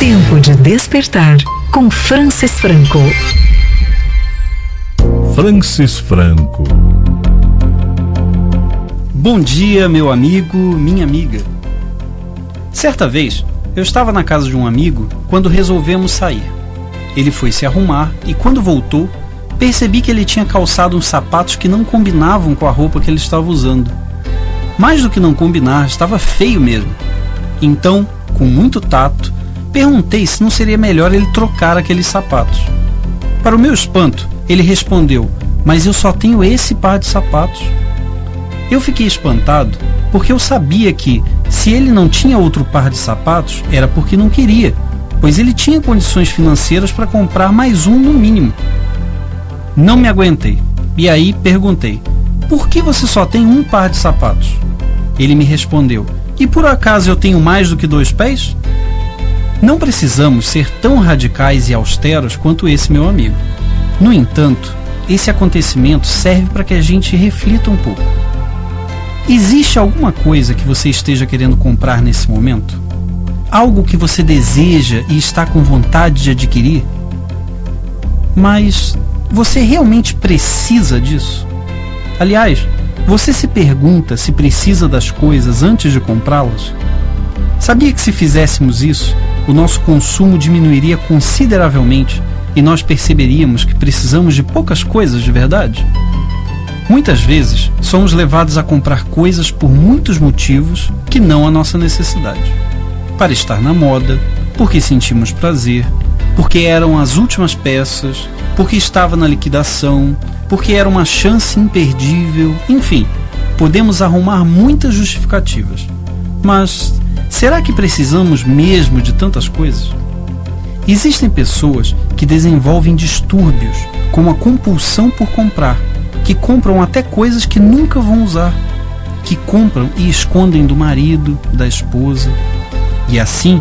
Tempo de despertar com Francis Franco. Francis Franco. Bom dia, meu amigo, minha amiga. Certa vez, eu estava na casa de um amigo quando resolvemos sair. Ele foi se arrumar e quando voltou, percebi que ele tinha calçado uns sapatos que não combinavam com a roupa que ele estava usando. Mais do que não combinar, estava feio mesmo. Então, com muito tato, perguntei se não seria melhor ele trocar aqueles sapatos. Para o meu espanto, ele respondeu: "Mas eu só tenho esse par de sapatos." Eu fiquei espantado porque eu sabia que, se ele não tinha outro par de sapatos, era porque não queria, pois ele tinha condições financeiras para comprar mais um no mínimo. Não me aguentei, e aí perguntei: "Por que você só tem um par de sapatos?" Ele me respondeu: "E por acaso eu tenho mais do que 2 pés?" Não precisamos ser tão radicais e austeros quanto esse meu amigo. No entanto, esse acontecimento serve para que a gente reflita um pouco. Existe alguma coisa que você esteja querendo comprar nesse momento? Algo que você deseja e está com vontade de adquirir? Mas você realmente precisa disso? Aliás, você se pergunta se precisa das coisas antes de comprá-las? Sabia que se fizéssemos isso, o nosso consumo diminuiria consideravelmente e nós perceberíamos que precisamos de poucas coisas de verdade? Muitas vezes, somos levados a comprar coisas por muitos motivos que não a nossa necessidade. Para estar na moda, porque sentimos prazer, porque eram as últimas peças, porque estava na liquidação, porque era uma chance imperdível, enfim, podemos arrumar muitas justificativas. Mas será que precisamos mesmo de tantas coisas? Existem pessoas que desenvolvem distúrbios, como a compulsão por comprar, que compram até coisas que nunca vão usar, que compram e escondem do marido, da esposa, e assim